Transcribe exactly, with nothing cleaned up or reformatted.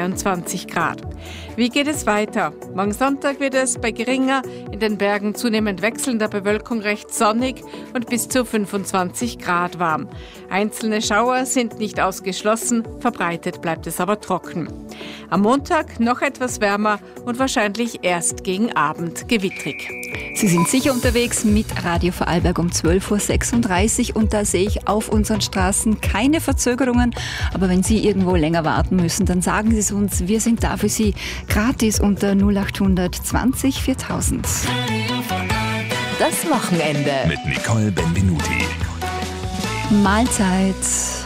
zweiundzwanzig Grad. Wie geht es weiter? Morgen Sonntag wird es bei geringer, in den Bergen zunehmend wechselnder Bewölkung recht sonnig und bis zu fünfundzwanzig Grad warm. Einzelne Schauer sind nicht ausgeschlossen, verbreitet bleibt es aber trocken. Am Montag noch etwas wärmer und wahrscheinlich erst gegen Abend gewittrig. Sie sind sicher unterwegs mit Radio Vorarlberg um zwölf Uhr sechsunddreißig und da sehe ich auf unseren Straßen keine Verzögerungen. Aber wenn Sie irgendwo länger warten müssen, dann sagen Sie es uns. Wir sind da für Sie gratis unter null acht zwanzig viertausend. Das Wochenende mit Nicole Benvenuti. Mahlzeit.